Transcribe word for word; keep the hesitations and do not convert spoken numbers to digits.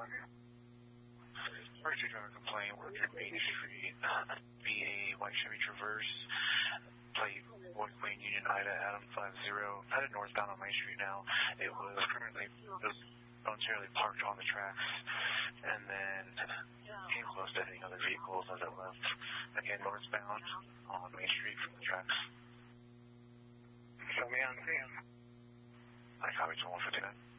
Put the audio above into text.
one. Emergency driver complaint, worker Main Street, V A White Chevy Traverse, plate Boyd Queen Union Ida Adam five zero, headed northbound on Main Street now. It was currently it was momentarily parked on the tracks, and then came close to hitting other vehicles as it left, again northbound on Main Street from the tracks. Show me on scene. I copy to one fifty-nine.